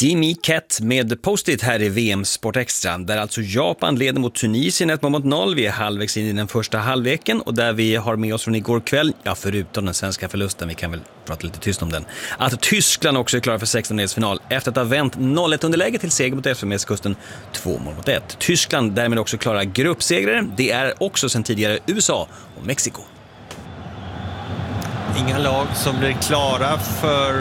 Jimmy Kett med Post-it här i VM Sport Extra, där alltså Japan leder mot Tunisien 1-0. Vi är halvvägs in i den första halvleken och där vi har med oss från igår kväll, ja förutom den svenska förlusten, vi kan väl prata lite tyst om den, att Tyskland också är klara för 16-delsfinal efter att ha vänt 0-1 underläge till seger mot Elfenbenskusten 2-1. Tyskland därmed också klara gruppsegrare. Det är också sedan tidigare USA och Mexiko. Inga lag som blir klara för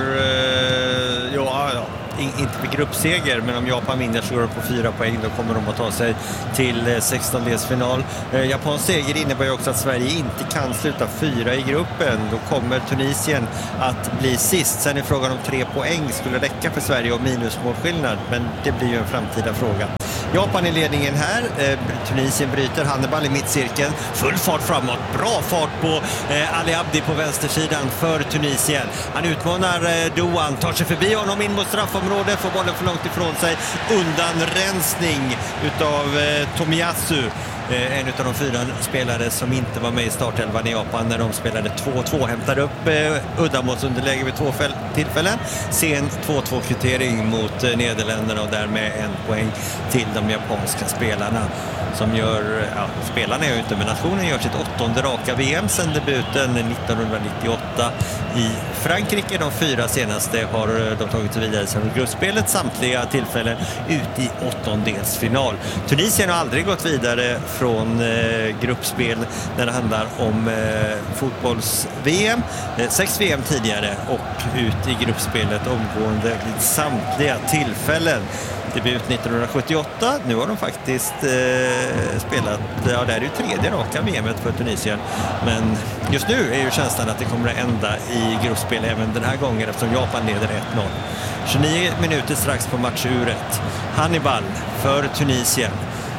inte för gruppseger, men om Japan vinner så går de på 4 poäng, då kommer de att ta sig till 16-delsfinal. Japans seger innebär ju också att Sverige inte kan sluta 4 i gruppen. Då kommer Tunisien att bli sist. Sen är frågan om 3 poäng skulle räcka för Sverige och minusmålskillnad, men det blir ju en framtida fråga. Japan i ledningen här, Tunisien bryter Hannibal i mittcirkeln, full fart framåt, bra fart på Ali Abdi på vänstersidan för Tunisien. Han utmanar Douan, tar sig förbi honom in mot straffområdet, får bollen för långt ifrån sig, undanrensning utav Tomiyasu. En av de 4 spelare som inte var med i startelvan i Japan när de spelade 2-2, hämtar upp uddamålsunderläge vid 2 tillfällen. Sen 2-2-kvittering mot Nederländerna och därmed 1 poäng till de japanska spelarna. Som gör, spelarna är ju inte, men nationen gör sitt 8:e raka VM sedan debuten 1998 i Frankrike. De 4 senaste har de tagit sig vidare sedan gruppspelet, samtliga tillfällen ut i 8-delsfinal. Tunisien har aldrig gått vidare från gruppspel när det handlar om fotbolls-VM. 6 VM tidigare och ut i gruppspelet omgående vid samtliga tillfällen. Debut 1978, nu har de faktiskt spelat, det är ju 3:e raka VMet för Tunisien, men just nu är ju känslan att det kommer att ända i gruppspel även den här gången eftersom Japan leder 1-0. 29 minuter strax på matchuret. Hannibal för Tunisien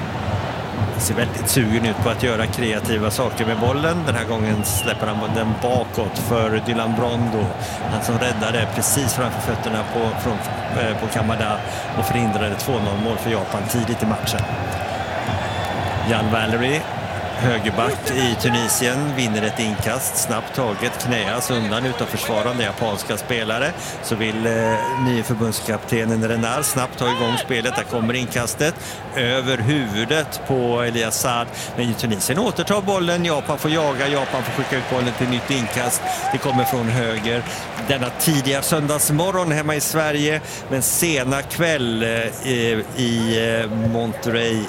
ser väldigt sugen ut på att göra kreativa saker med bollen. Den här gången släpper han den bakåt för Dylan Brondo. Han som räddade precis framför fötterna på Kamada och förhindrade 2-0-mål för Japan tidigt i matchen. Jan Valery, högerback i Tunisien, vinner ett inkast, snabbt taget, knäas undan utav försvarande japanska spelare. Så vill nye förbundskaptenen Renard snabbt ta igång spelet. Där kommer inkastet över huvudet på Elias Saad. Men Tunisien återtar bollen, Japan får jaga, Japan får skicka ut bollen till nytt inkast. Det kommer från höger. Denna tidiga söndagsmorgon hemma i Sverige, men sena kväll i Monterrey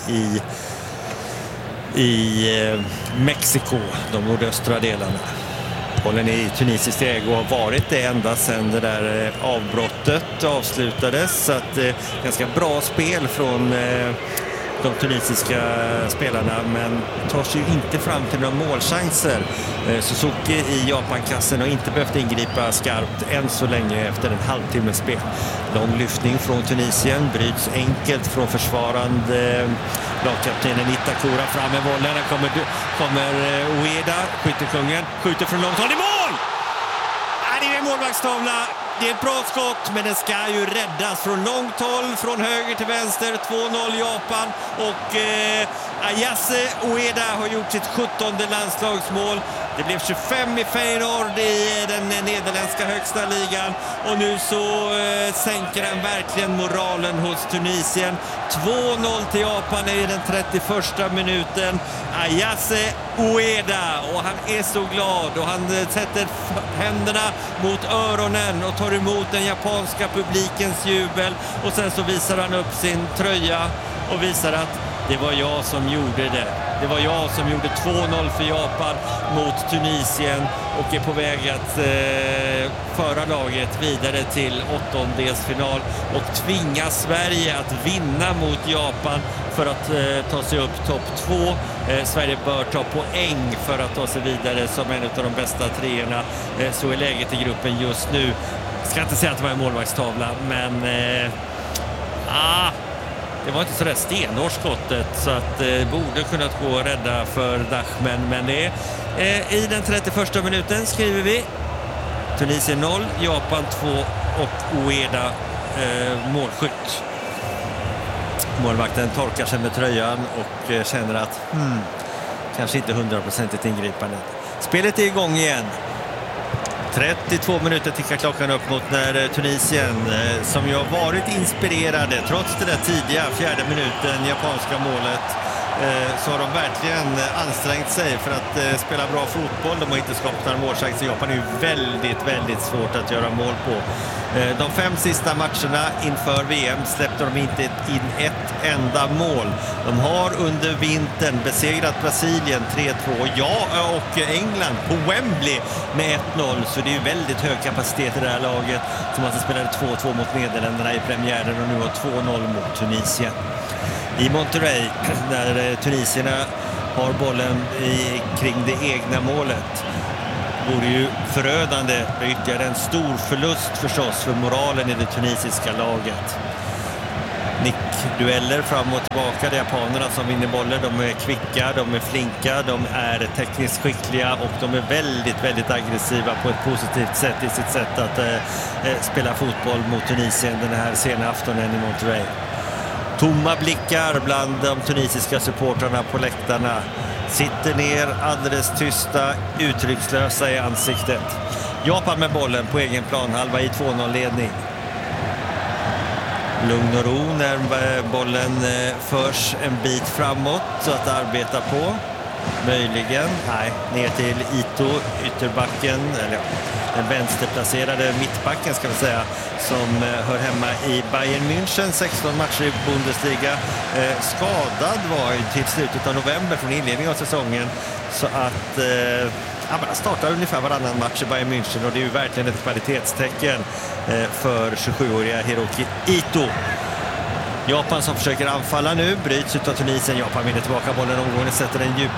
i Mexiko, de nordöstra delarna. Bollen i tunisiskt ägo har varit det ända sedan det där avbrottet avslutades, så att ganska bra spel från de tunisiska spelarna, men tar sig ju inte fram till några målchanser. Suzuki i Japankassen har inte behövt ingripa skarpt än så länge efter en halvtimmes spel. Lång lyftning från Tunisien, bryts enkelt från försvarande lagkaptenen Itakura, fram med bollen. Där kommer Ueda, skyttekungen, skjuter från långt håll i mål! Det är en målvaktstavla. Det är ett bra skott, men den ska ju räddas från långt håll, från höger till vänster. 2-0 Japan och Ayase Ueda har gjort sitt 17:e landslagsmål. Det blev 25 i Feyenoord i den nederländska högsta ligan och nu så sänker han verkligen moralen hos Tunisien. 2-0 till Japan i den 31:a minuten. Ayase Ueda, och han är så glad och han sätter händerna mot öronen och tar emot den japanska publikens jubel, och sen så visar han upp sin tröja och visar att det var jag som gjorde det. Det var jag som gjorde 2-0 för Japan mot Tunisien och är på väg att föra laget vidare till 8-delsfinal och tvinga Sverige att vinna mot Japan för att ta sig upp topp 2. Sverige bör ta poäng för att ta sig vidare som en av de bästa treorna. Så är läget i gruppen just nu. Jag ska inte säga att det var en målvaktstavla, men det var inte så där stenhårt skottet, så att det borde kunnat gå att rädda för Dachmen, men det är i den 31:a minuten skriver vi Tunisien 0, Japan 2 och Ueda målskytt. Målvakten torkar sig med tröjan och känner att kanske inte 100% ingripande. Spelet är igång igen. 32 minuter tickar klockan upp mot när Tunisien, som ju har varit inspirerade trots det där tidiga 4:e minuten, japanska målet, så har de verkligen ansträngt sig för att spela bra fotboll. De har inte skapat några målchanser. Japan är ju väldigt svårt att göra mål på. De 5 sista matcherna inför VM släppte de inte in ett enda mål. De har under vintern besegrat Brasilien 3-2, och England på Wembley med 1-0. Så det är ju väldigt hög kapacitet i det här laget, som alltså spelade 2-2 mot Nederländerna i premiären och nu har 2-0 mot Tunisien. I Monterrey, där tunisierna har bollen kring det egna målet, vore ju förödande med ytterligare en stor förlust förstås för moralen i det tunisiska laget. Nickdueller fram och tillbaka, det är japanerna som vinner bollen. De är kvicka, de är flinka, de är tekniskt skickliga och de är väldigt aggressiva på ett positivt sätt i sitt sätt att spela fotboll mot Tunisien den här sena aftonen i Monterrey. Tomma blickar bland de tunisiska supportrarna på läktarna. Sitter ner alldeles tysta, uttryckslösa i ansiktet. Japan med bollen på egen planhalva i 2-0-ledning. Lugn och ro när bollen förs en bit framåt så att arbeta på. Möjligen, ner till Ito, ytterbacken, eller den vänsterplacerade mittbacken ska vi säga, som hör hemma i Bayern München, 16 matcher i Bundesliga. Skadad var ju till slutet av november från inledningen av säsongen, så att han startar ungefär varannan match i Bayern München, och det är ju verkligen ett kvalitetstecken för 27-åriga Hiroki Ito. Japan som försöker anfalla nu, bryts av Tunisien. Japan vinner tillbaka bollen omgående, sätter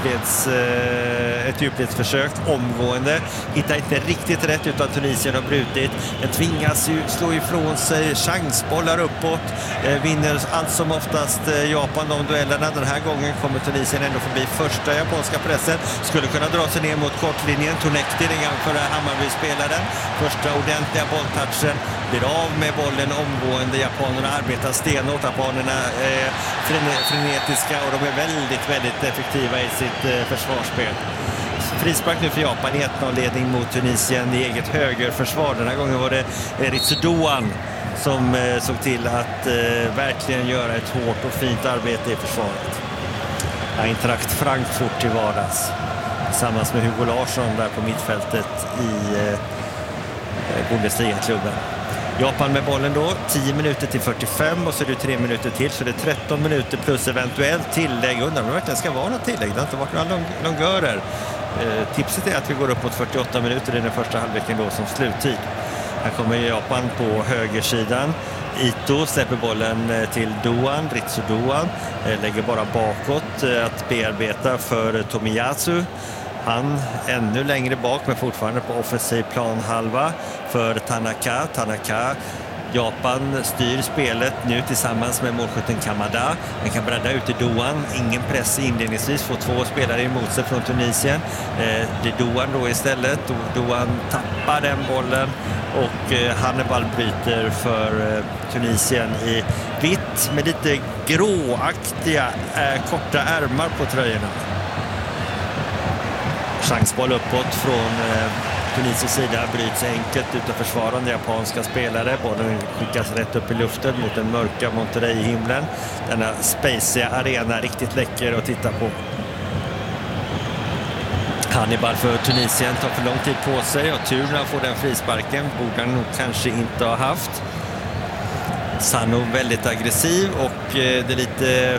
ett djupledsförsök omgående. Hittar inte riktigt rätt utan Tunisien har brutit. Den tvingas ju slå ifrån sig, chansbollar uppåt. Vinner allt som oftast Japan de duellerna. Den här gången kommer Tunisien ändå förbi första japanska pressen. Skulle kunna dra sig ner mot kortlinjen. Tonekti den gång för Hammarby-spelaren. Första ordentliga bolltouchen. Blir av med bollen omgående. Japanerna arbetar stenhårt. Japanerna är frenetiska och de är väldigt effektiva i sitt försvarsspel. Frispark nu för Japan i 1-0-ledning mot Tunisien i eget högerförsvar. Den här gången var det Ritsu Doan som såg till att verkligen göra ett hårt och fint arbete i försvaret. Eintracht Frankfurt till vardags tillsammans med Hugo Larsson där på mittfältet i Bundesliga-klubben. Japan med bollen då, 10 minuter till 45 och så är det 3 minuter till, så det är 13 minuter plus eventuellt tillägg. Undrar om det verkligen ska vara något tillägg, det har inte varit några långörer. Tipset är att vi går upp mot 48 minuter i den första halvleken då som sluttid. Här kommer Japan på högersidan. Ito släpper bollen till Doan, Ritsu Doan, lägger bara bakåt att bearbeta för Tomiyasu. Han ännu längre bak men fortfarande på offensiv planhalva för Tanaka. Japan styr spelet nu tillsammans med målskytten Kamada. Han kan bredda ut i Doan. Ingen press inledningsvis. Får 2 spelare emot sig från Tunisien. Det är Doan då istället. Doan tappar den bollen och Hannibal bryter för Tunisien i vitt med lite gråaktiga korta ärmar på tröjorna. Chansboll uppåt från Tunisiens sida, bryts enkelt utav försvarande japanska spelare. Bollen skickas rätt upp i luften mot den mörka Monterrey-himlen. Denna spaciga arena, riktigt läcker att titta på. Hannibal för Tunisien tar för lång tid på sig och tur när han får den frisparken. Borde han nog kanske inte ha haft. Sano väldigt aggressiv och det är lite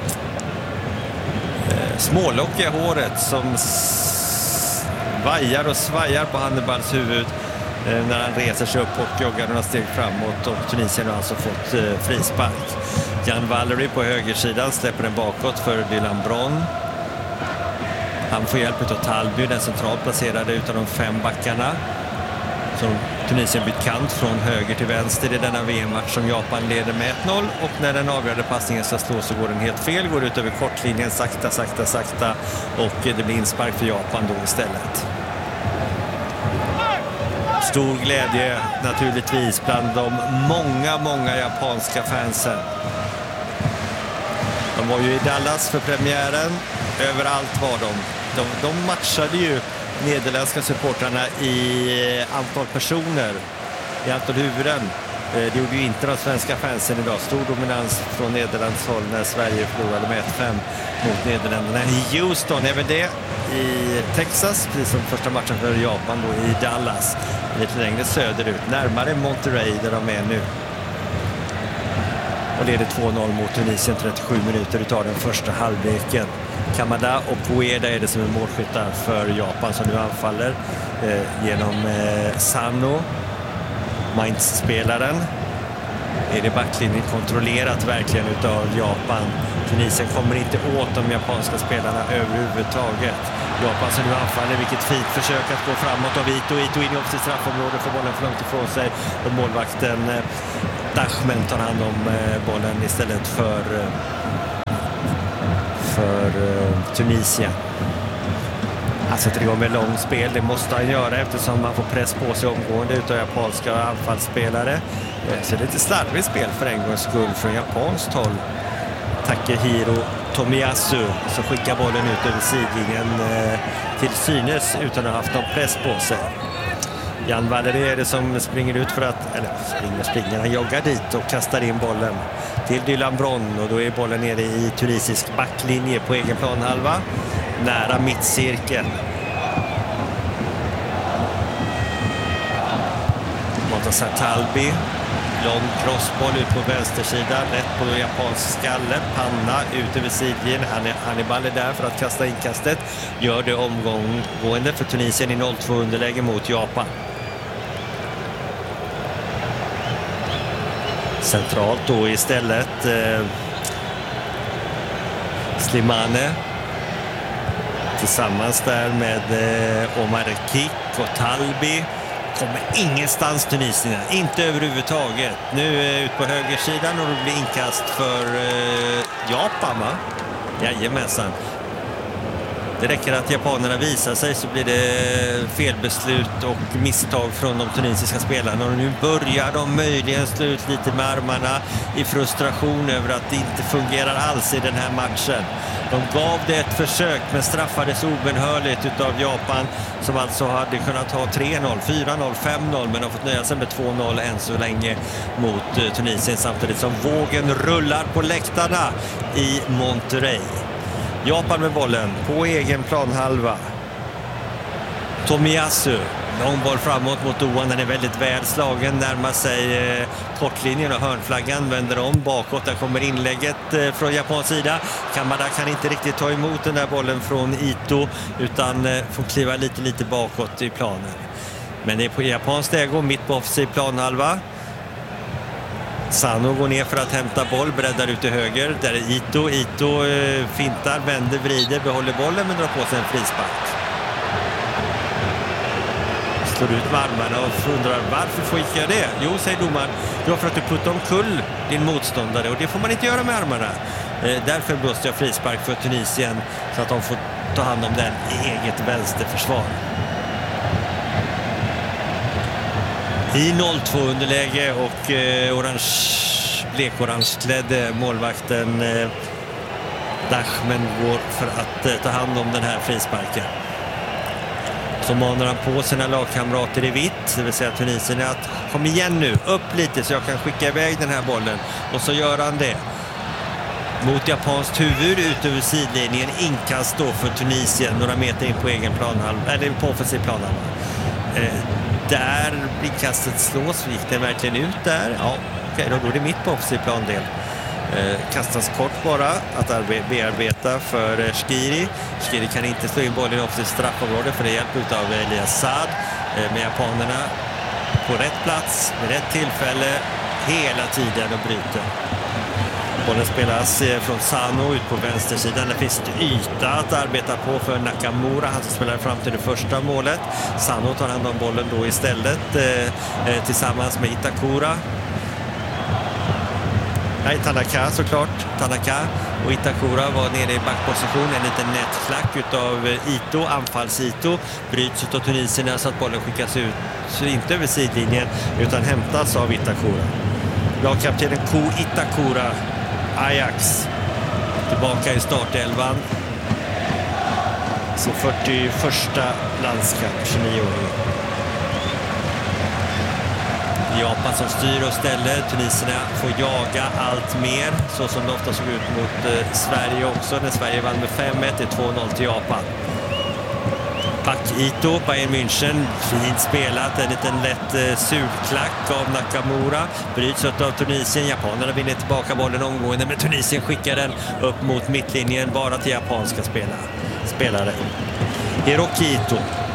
smålockiga håret som vajar och svajar på Hannibals huvud när han reser sig upp och joggar några steg framåt, och Tunisien har alltså fått frispark. Jan Valery på högersidan släpper den bakåt för Dylan Bronn. Han får hjälp av Talby, den centralt placerade utav de 5 backarna. Så Tunisien bytt kant från höger till vänster i denna VM-match som Japan leder med 1-0, och när den avgörande passningen ska slå så går den helt fel, går ut över kortlinjen sakta och det blir inspark för Japan då istället. Stor glädje naturligtvis bland de många japanska fansen. De var ju i Dallas för premiären, överallt var de. De matchade ju nederländska supportrarna i antal personer, i antal huvuden. Det gjorde ju inte de svenska fansen idag. Stor dominans från Nederlands håll när Sverige förlorade med 1-5 mot Nederländerna i Houston. Även det i Texas, precis som första matchen för Japan då i Dallas. Lite längre söderut, närmare Monterrey där de är nu. Och leder 2-0 mot Tunisien 37 minuter utav den första halvleken. Kamada och Ueda är det som är målskyttar för Japan som nu anfaller genom Sano. Mainz-spelaren. Är det backlinjen kontrollerat verkligen utav Japan. Tunisien kommer inte åt de japanska spelarna överhuvudtaget. Japan som nu anfaller, vilket fint försök att gå framåt av Ito in i upp till straffområde för bollen för långt ifrån sig. Och målvakten Dachmen tar hand om bollen istället för Tunisien. Han sätter igång med långspel, det måste han göra eftersom man får press på sig omgående utav japanska anfallsspelare. Så det är lite slarvigt spel för en gångs skull från japanskt håll. Takehiro Tomiyasu som skickar bollen ut över sidlinjen till synes utan att ha haft någon press på sig. Jan Valeri är det som springer ut för att, eller springer, han joggar dit och kastar in bollen till Dylan Bronn och då är bollen nere i tunisisk backlinje på egen planhalva. Nära mittcirkeln. Montasar Talbi. Lång crossboll ut på vänstersidan. Rätt på japansk skalle. Panna ut över sidlinjen. Hannibal är där för att kasta inkastet. Gör det omgående för Tunisien i 0-2 underläge mot Japan. Centralt då istället Slimane. Tillsammans där med Omar Kik och Talbi. Kommer ingenstans Tunisien, inte överhuvudtaget. Nu ut på högersidan och det blir inkast för Japan, va? Jajamensan. Det räcker att japanerna visar sig så blir det felbeslut och misstag från de tunisiska spelarna. Och nu börjar de möjligen slå ut lite med armarna i frustration över att det inte fungerar alls i den här matchen. De gav det ett försök men straffades obenhörligt utav Japan som alltså hade kunnat ha 3-0, 4-0, 5-0 men har fått nöja sig med 2-0 än så länge mot Tunisien samtidigt som vågen rullar på läktarna i Monterrey. Japan med bollen på egen planhalva. Tomiyasu, lång boll framåt mot Doan, den är väldigt väl slagen, närmar sig kortlinjen och hörnflaggan, vänder om bakåt, där kommer inlägget från Japans sida. Kamada kan inte riktigt ta emot den där bollen från Ito utan får kliva lite bakåt i planen. Men det är på japanskt ägo, mitt på offensiv planhalva. Sano går ner för att hämta boll, breddar ut till höger. Där är Ito fintar, vänder, vrider, behåller bollen men drar på sig en frispark. Slår ut med armarna och undrar varför får jag det? Jo, säger domaren, det var för att du puttar omkull din motståndare och det får man inte göra med armarna. Därför blåste jag frispark för Tunisien så att de får ta hand om den i eget vänsterförsvar. I 0-2 underläge och blekorange-klädde målvakten Dachmen går för att ta hand om den här frisparken. Så manar han på sina lagkamrater i vitt, det vill säga Tunisien, att kom igen nu, upp lite så jag kan skicka iväg den här bollen. Och så gör han det. Mot japanskt huvud ut över sidlinjen, inkast då för Tunisien några meter in på egen planhalva, eller på offensiv planhalva. Där inkastet slås, gick det verkligen ut där? Ja, okej, då är det mitt på offensiv plandel. Kastas kort bara att bearbeta för Shqiri. Shqiri kan inte slå in bollen i offensiv straffområde för det hjälp av Elias Saad. Med japanerna på rätt plats, med rätt tillfälle, hela tiden och bryter. Bollen spelas från Sano ut på vänstersidan. Det finns ett yta att arbeta på för Nakamura. Han som spelar fram till det första målet. Sano tar hand om bollen då istället tillsammans med Itakura. Nej, Tanaka såklart. Tanaka och Itakura var nere i backposition. En liten nätklack utav Ito, anfalls-Ito. Bryts utav tunisierna så att bollen skickas ut. Så inte över sidlinjen utan hämtas av Itakura. Lagkaptenen Ko Itakura, Ajax, tillbaka i startelvan. sin 41:a landskamp, 29-åring. Japan som styr och ställer. Tunisierna får jaga allt mer, så som det ofta såg ut mot Sverige också när Sverige vann med 5-1. Det är 2-0 till Japan. Back Ito, Bayern München, fint spelat, en liten lätt sulklack av Nakamura, bryts av Tunisien. Japanerna vinner tillbaka bollen omgående, men Tunisien skickar den upp mot mittlinjen bara till japanska spelare. Hiroki Ito.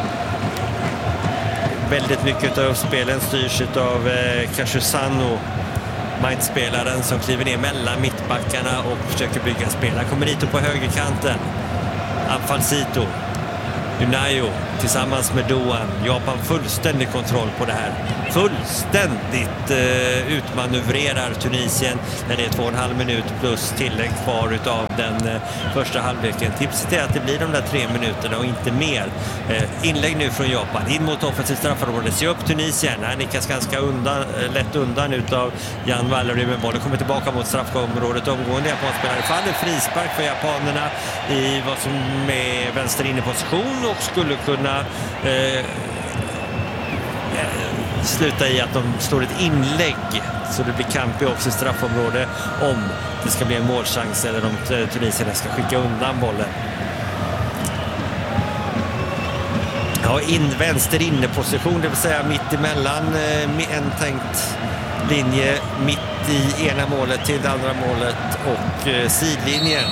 Väldigt mycket av spelen styrs av Kashusano, Mainz-spelaren som kliver ner mellan mittbackarna och försöker bygga spel. Här kommer Ito på högerkanten. Anfallsito. Unayo tillsammans med Doan. Japan fullständig kontroll på det här. Fullständigt utmanövrerar Tunisien när det är 2,5 minut plus tillägg kvar utav den första halvleken. Tipset är att det blir de där 3 minuterna och inte mer. Inlägg nu från Japan. In mot offensivt straffområde. Se upp Tunisien. Här nickas ganska lätt undan utav Jan Valery, men bollen kommer tillbaka mot straffområdet. Omgående japanspelare faller. Frispark för japanerna i vad som är vänster inne position och skulle kunna sluta i att de slår ett inlägg så det blir kamp i också straffområde om det ska bli en målchans eller om tunisierna ska skicka undan bollen. Ja, vänster inneposition, det vill säga mitt emellan en tänkt linje mitt i ena målet till det andra målet och sidlinjen.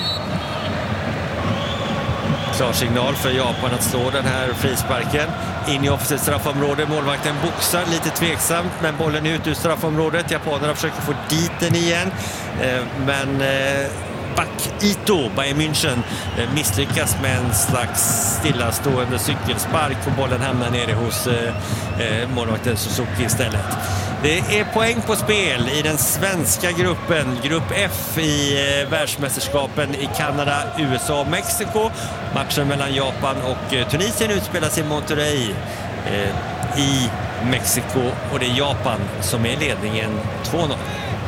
Klar signal för Japan att slå den här frisparken. In i offensivt straffområde. Målvakten boxar lite tveksamt, men bollen är ut ur straffområdet. Japanerna försöker få dit den igen. Men Back Ito, Bayern München, misslyckas med en slags stillastående cykelspark och bollen hamnar nere hos målvakten Suzuki istället. Det är poäng på spel i den svenska gruppen, grupp F i världsmästerskapen i Kanada, USA och Mexiko. Matchen mellan Japan och Tunisien utspelas i Monterrey i Mexiko och det är Japan som är ledningen 2-0.